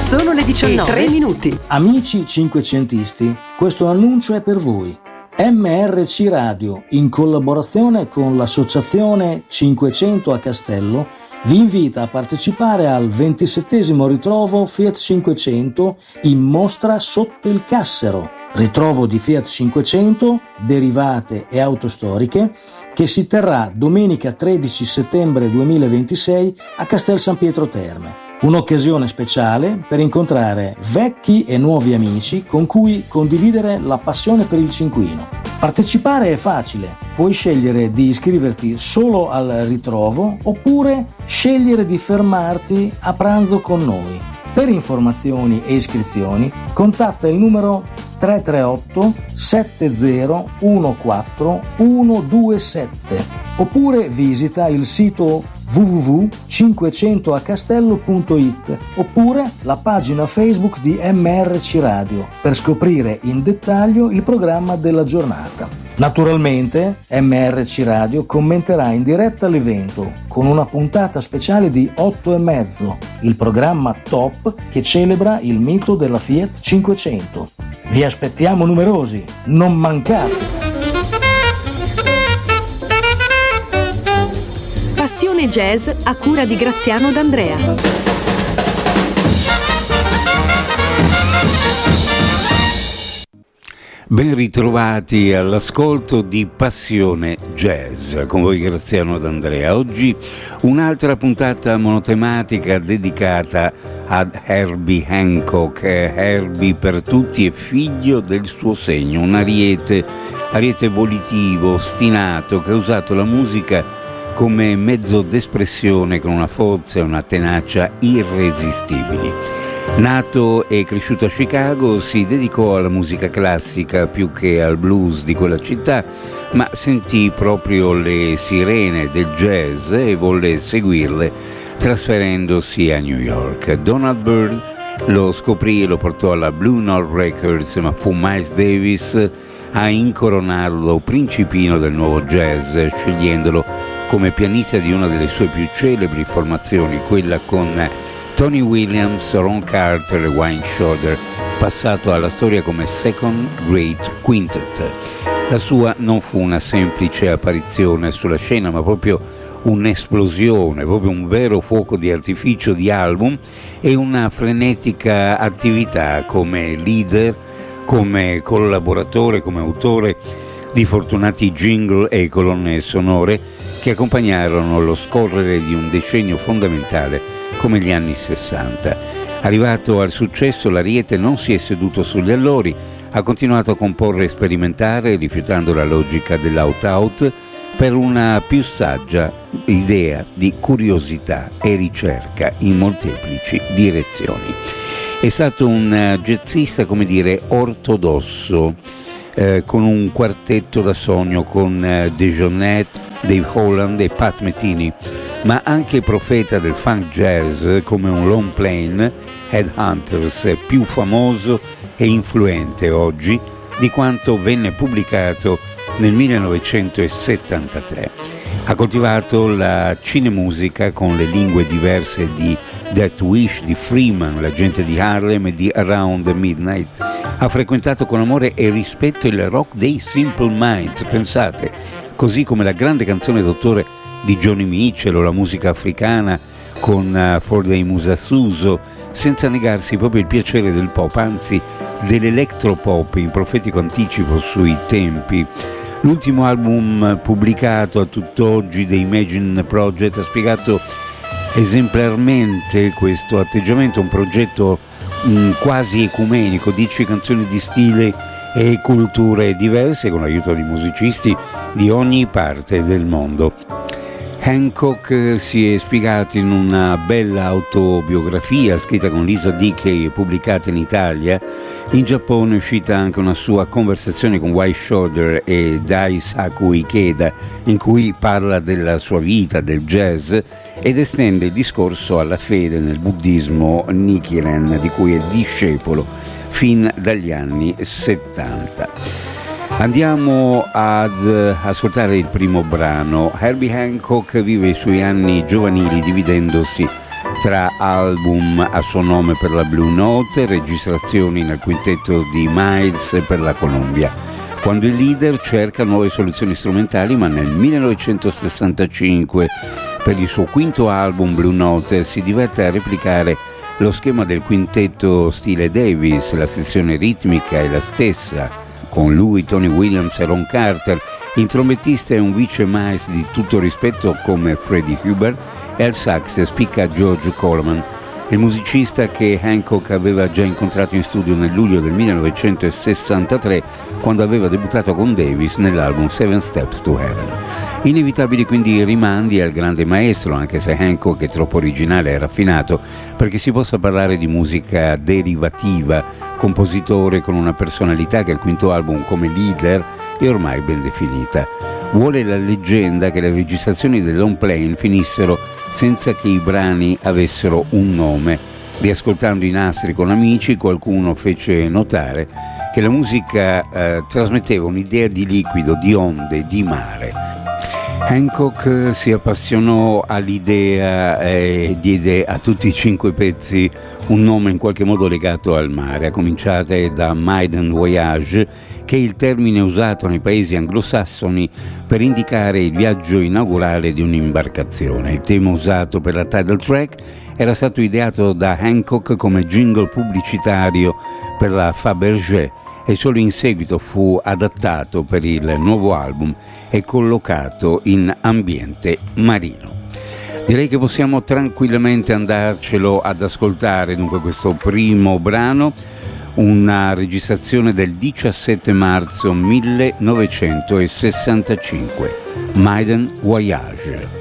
Sono le 19:03. Amici cinquecentisti, questo annuncio è per voi. MRC Radio, in collaborazione con l'associazione 500 a Castello, vi invita a partecipare al 27° ritrovo Fiat 500 in mostra sotto il Cassero. Ritrovo di Fiat 500, derivate e auto storiche, che si terrà domenica 13 settembre 2026 a Castel San Pietro Terme. Un'occasione speciale per incontrare vecchi e nuovi amici con cui condividere la passione per il cinquino. Partecipare è facile, puoi scegliere di iscriverti solo al ritrovo oppure scegliere di fermarti a pranzo con noi. Per informazioni e iscrizioni contatta il numero 338 7014 127 oppure visita il sito www.500acastello.it oppure la pagina Facebook di MRC Radio per scoprire in dettaglio il programma della giornata. Naturalmente MRC Radio commenterà in diretta l'evento con una puntata speciale di 8:30, il programma Top che celebra il mito della Fiat 500. Vi aspettiamo numerosi, non mancate! Passione Jazz a cura di Graziano D'Andrea. Ben ritrovati all'ascolto di Passione Jazz, con voi Graziano D'Andrea. Oggi un'altra puntata monotematica dedicata ad Herbie Hancock. Herbie per tutti è figlio del suo segno, un ariete volitivo, ostinato, che ha usato la musica come mezzo d'espressione con una forza e una tenacia irresistibili. Nato e cresciuto a Chicago, si dedicò alla musica classica più che al blues di quella città, ma sentì proprio le sirene del jazz e volle seguirle trasferendosi a New York. Donald Byrd lo scoprì e lo portò alla Blue Note Records, ma fu Miles Davis a incoronarlo principino del nuovo jazz, scegliendolo come pianista di una delle sue più celebri formazioni, quella con Tony Williams, Ron Carter e Wayne Shorter, passato alla storia come Second Great Quintet. La sua non fu una semplice apparizione sulla scena, ma proprio un'esplosione, proprio un vero fuoco di artificio di album e una frenetica attività come leader, come collaboratore, come autore di fortunati jingle e colonne sonore che accompagnarono lo scorrere di un decennio fondamentale come gli anni 60. Arrivato al successo, l'ariete non si è seduto sugli allori, ha continuato a comporre e sperimentare, rifiutando la logica dell'out-out per una più saggia idea di curiosità e ricerca in molteplici direzioni. È stato un jazzista, come dire, ortodosso, con un quartetto da sogno con DeJohnette, Dave Holland e Pat Metheny, ma anche profeta del funk jazz come un Lone Plane Headhunters, più famoso e influente oggi di quanto venne pubblicato nel 1973. Ha coltivato la cinemusica con le lingue diverse di Death Wish, di Freeman, la gente di Harlem e di Around Midnight. Ha frequentato con amore e rispetto il rock dei Simple Minds, pensate, così come la grande canzone d'autore di Johnny Mitchell o la musica africana con Fordey Musa Suso, senza negarsi proprio il piacere del pop, anzi dell'electropop in profetico anticipo sui tempi. L'ultimo album pubblicato a tutt'oggi dei Imagine Project ha spiegato esemplarmente questo atteggiamento, un progetto quasi ecumenico, 10 canzoni di stile e culture diverse con l'aiuto di musicisti di ogni parte del mondo. Hancock si è spiegato in una bella autobiografia scritta con Lisa Dickey e pubblicata in Italia. In Giappone è uscita anche una sua conversazione con Wayne Shorter e Daisaku Ikeda, in cui parla della sua vita, del jazz, ed estende il discorso alla fede nel buddismo Nichiren, di cui è discepolo fin dagli anni 70. Andiamo ad ascoltare il primo brano. Herbie Hancock vive i suoi anni giovanili dividendosi tra album a suo nome per la Blue Note e registrazioni nel quintetto di Miles per la Columbia, quando il leader cerca nuove soluzioni strumentali, ma nel 1965 per il suo quinto album Blue Note si diverte a replicare lo schema del quintetto stile Davis. La sezione ritmica è la stessa, con lui, Tony Williams e Ron Carter. Il trombettista è un vice Miles di tutto rispetto come Freddie Hubbard, e al sax spicca George Coleman, il musicista che Hancock aveva già incontrato in studio nel luglio del 1963 quando aveva debuttato con Davis nell'album Seven Steps to Heaven. Inevitabili quindi i rimandi al grande maestro, anche se Hancock è troppo originale e raffinato perché si possa parlare di musica derivativa, compositore con una personalità che al quinto album come leader è ormai ben definita. Vuole la leggenda che le registrazioni del long plane finissero senza che i brani avessero un nome. Riascoltando i nastri con amici, qualcuno fece notare che la musica trasmetteva un'idea di liquido, di onde, di mare. Hancock si appassionò all'idea e diede a tutti i 5 pezzi un nome in qualche modo legato al mare, a cominciare da Maiden Voyage, che è il termine usato nei paesi anglosassoni per indicare il viaggio inaugurale di un'imbarcazione. Il tema usato per la title track era stato ideato da Hancock come jingle pubblicitario per la Fabergé e solo in seguito fu adattato per il nuovo album e collocato in ambiente marino. Direi che possiamo tranquillamente andarcelo ad ascoltare, dunque, questo primo brano, una registrazione del 17 marzo 1965, Maiden Voyage.